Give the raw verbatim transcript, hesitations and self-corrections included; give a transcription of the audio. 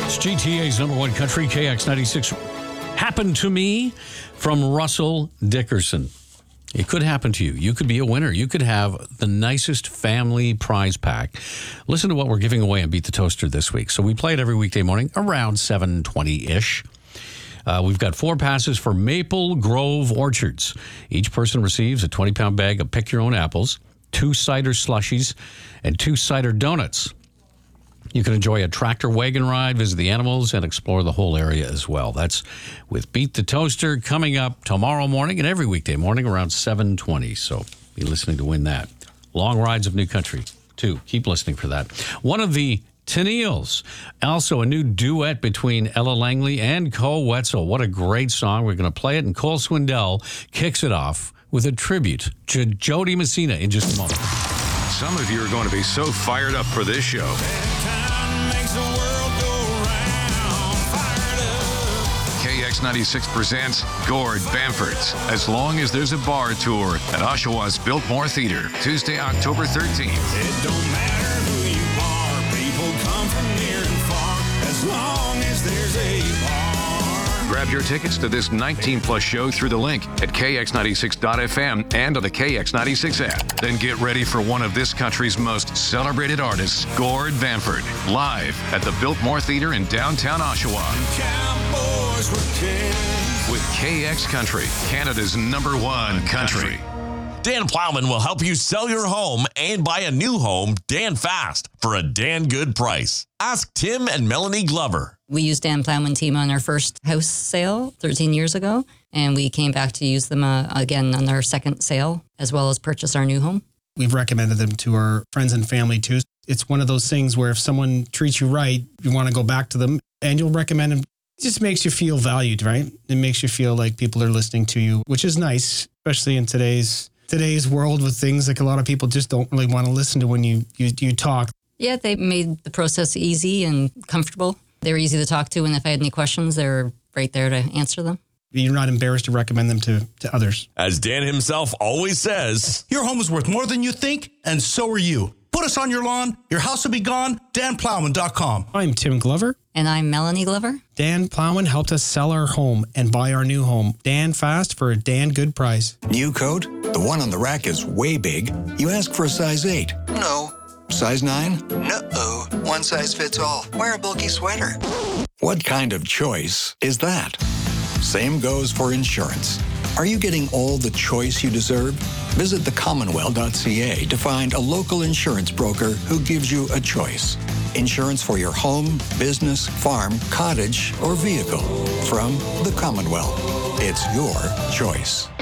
It's G T A's number one country, K X ninety-six. Happened to me from Russell Dickerson. It could happen to you. You could be a winner. You could have the nicest family prize pack. Listen to what we're giving away on Beat the Toaster this week. So we play it every weekday morning around seven twenty-ish. Uh, we've got four passes for Maple Grove Orchards. Each person receives a twenty-pound bag of pick-your-own apples, two cider slushies, and two cider donuts. You can enjoy a tractor wagon ride, visit the animals, and explore the whole area as well. That's with Beat the Toaster coming up tomorrow morning and every weekday morning around seven twenty. So be listening to win that. Long Rides of New Country, too. Keep listening for that. One of the Tennille's, also a new duet between Ella Langley and Cole Wetzel. What a great song. We're going to play it, and Cole Swindell kicks it off with a tribute to Jody Messina in just a moment. Some of you are going to be so fired up for this show. K X ninety-six presents Gord Bamford's As Long as There's a Bar Tour at Oshawa's Biltmore Theater, Tuesday, October thirteenth. It don't matter who you are, people come from near and far, as long as there's a bar. Grab your tickets to this nineteen-plus show through the link at K X ninety-six dot F M and on the K X ninety-six app. Then get ready for one of this country's most celebrated artists, Gord Bamford, live at the Biltmore Theater in downtown Oshawa. Cowboys were kings. With K X Country, Canada's number one country. Dan Plowman will help you sell your home and buy a new home Dan fast for a Dan good price. Ask Tim and Melanie Glover. We used Dan Plowman team on our first house sale thirteen years ago, and we came back to use them uh, again on our second sale, as well as purchase our new home. We've recommended them to our friends and family too. It's one of those things where if someone treats you right, you want to go back to them and you'll recommend them. It just makes you feel valued, right? It makes you feel like people are listening to you, which is nice, especially in today's today's world with things like a lot of people just don't really want to listen to when you, you, you talk. Yeah, they made the process easy and comfortable. They were easy to talk to, and if I had any questions, they were right there to answer them. You're not embarrassed to recommend them to, to others. As Dan himself always says, your home is worth more than you think, and so are you. Put us on your lawn, your house will be gone, dan plowman dot com. I'm Tim Glover. And I'm Melanie Glover. Dan Plowman helped us sell our home and buy our new home. Dan fast for a Dan good price. New coat? The one on the rack is way big. You ask for a size eight. No. Size nine? No. One size fits all. Wear a bulky sweater. What kind of choice is that? Same goes for insurance. Are you getting all the choice you deserve? Visit the commonwealth dot c a to find a local insurance broker who gives you a choice. Insurance for your home, business, farm, cottage, or vehicle. From the Commonwealth. It's your choice.